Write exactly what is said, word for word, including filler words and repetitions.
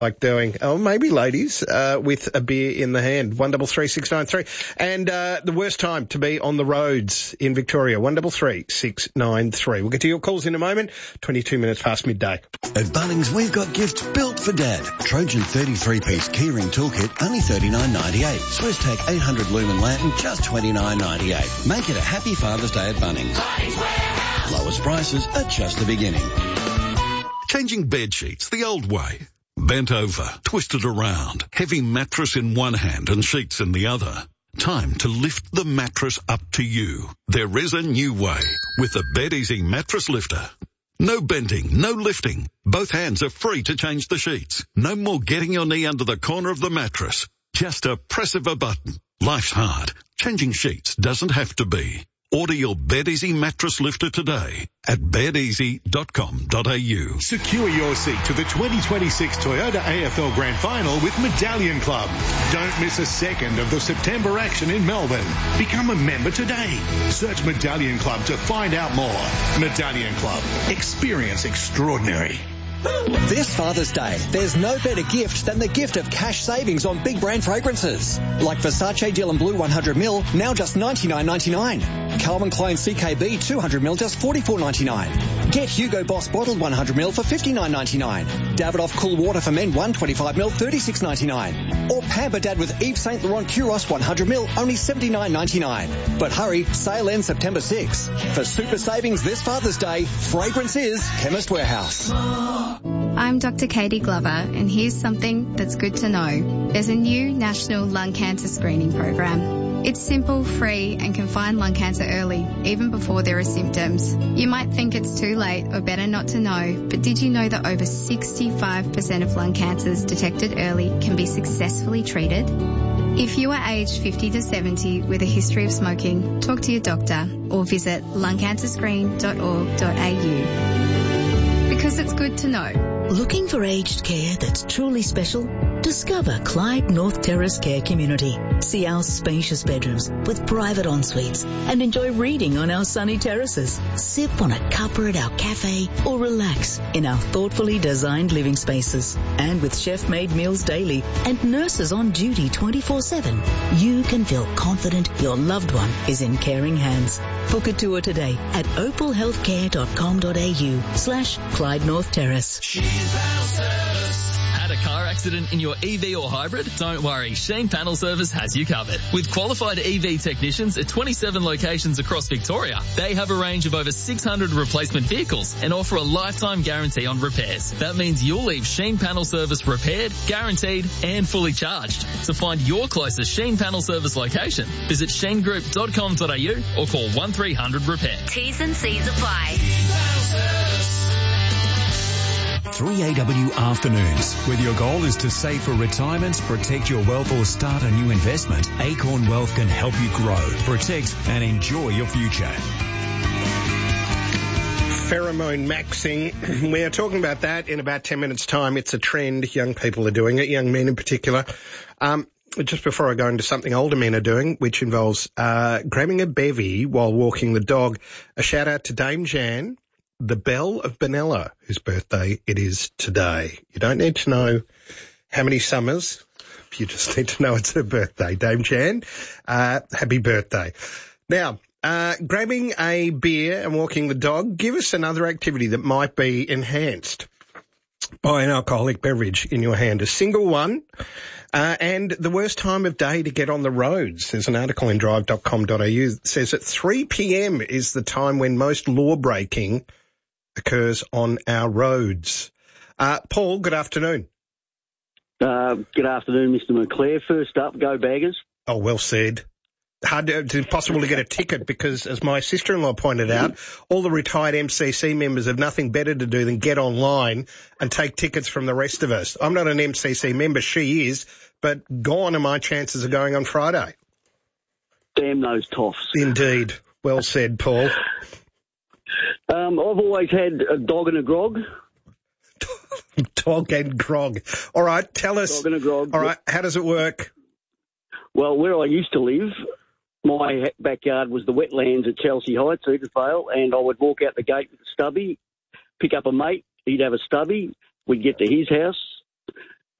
like doing, oh, maybe ladies, uh, with a beer in the hand. One double three six nine three. And, uh, the worst time to be on the roads in Victoria. One double three six nine three. We'll get to your calls in a moment. twenty-two minutes past midday. At Bunnings, we've got gifts built for Dad. Trojan thirty-three piece keyring toolkit, only thirty-nine ninety-eight. Swisstak eight hundred lumen lantern, just twenty-nine ninety-eight. Make it a happy Father's Day at Bunnings. Bunnings Warehouse. Lowest prices are just the beginning. Changing bed sheets the old way. Bent over, twisted around, heavy mattress in one hand and sheets in the other. Time to lift the mattress up to you. There is a new way with the BedEasy Mattress Lifter. No bending, no lifting. Both hands are free to change the sheets. No more getting your knee under the corner of the mattress. Just a press of a button. Life's hard. Changing sheets doesn't have to be. Order your BedEasy Mattress Lifter today at bed easy dot com dot a u. Secure your seat to the twenty twenty-six Toyota A F L Grand Final with Medallion Club. Don't miss a second of the September action in Melbourne. Become a member today. Search Medallion Club to find out more. Medallion Club. Experience extraordinary. This Father's Day, there's no better gift than the gift of cash savings on big brand fragrances. Like Versace Dylan Blue one hundred milliliters, now just ninety-nine ninety-nine. Calvin Klein C K B two hundred milliliters, just forty-four ninety-nine. Get Hugo Boss bottled one hundred milliliters for fifty-nine ninety-nine. Davidoff Cool Water for Men one hundred twenty-five milliliters, thirty-six ninety-nine. Or Pamper Dad with Yves Saint Laurent Curos one hundred milliliters, only seventy-nine ninety-nine. But hurry, sale ends September sixth. For super savings this Father's Day, fragrance is Chemist Warehouse. I'm Doctor Katie Glover, and here's something that's good to know. There's a new national lung cancer screening program. It's simple, free, and can find lung cancer early, even before there are symptoms. You might think it's too late or better not to know, but did you know that over sixty-five percent of lung cancers detected early can be successfully treated? If you are aged fifty to seventy with a history of smoking, talk to your doctor or visit lung cancer screen dot org dot a u. Because it's good to know. Looking for aged care that's truly special? Discover Clyde North Terrace Care Community. See our spacious bedrooms with private en-suites and enjoy reading on our sunny terraces. Sip on a cuppa at our cafe or relax in our thoughtfully designed living spaces. And with chef-made meals daily and nurses on duty twenty-four seven, you can feel confident your loved one is in caring hands. Book a tour today at opal healthcare dot com dot a u slash Clyde North Terrace. Had a car accident in your E V or hybrid? Don't worry, Sheen Panel Service has you covered. With qualified E V technicians at twenty-seven locations across Victoria, they have a range of over six hundred replacement vehicles and offer a lifetime guarantee on repairs. That means you'll leave Sheen Panel Service repaired, guaranteed and fully charged. To find your closest Sheen Panel Service location, visit sheen group dot com dot a u or call one three hundred repair. T's and C's apply. three A W Afternoons. Whether your goal is to save for retirement, protect your wealth or start a new investment, Acorn Wealth can help you grow, protect and enjoy your future. Pheromone maxing. We are talking about that in about ten minutes' time. It's a trend. Young people are doing it, young men in particular. Um, just before I go into something older men are doing, which involves uh, grabbing a bevy while walking the dog, a shout out to Dame Jan, the Belle of Benalla, whose birthday it is today. You don't need to know how many summers. You just need to know it's her birthday. Dame Jan, uh, happy birthday. Now, uh, grabbing a beer and walking the dog, give us another activity that might be enhanced by an alcoholic beverage in your hand. A single one. Uh, and the worst time of day to get on the roads. There's an article in drive dot com dot a u that says at three p.m. is the time when most law breaking occurs on our roads. Uh, Paul, good afternoon. Uh, good afternoon, Mister McClare. First up, go Baggers. Oh, well said. Hard to, it's impossible to get a ticket because, as my sister-in-law pointed out, all the retired M C C members have nothing better to do than get online and take tickets from the rest of us. I'm not an M C C member, she is, but gone are my chances of going on Friday. Damn those toffs. Indeed. Well said, Paul. Um, I've always had a dog and a grog. Dog and grog. All right, tell us. Dog and a grog. All right, how does it work? Well, where I used to live, my backyard was the wetlands at Chelsea Heights, Edithvale, and I would walk out the gate with a stubby, pick up a mate, he'd have a stubby, we'd get to his house,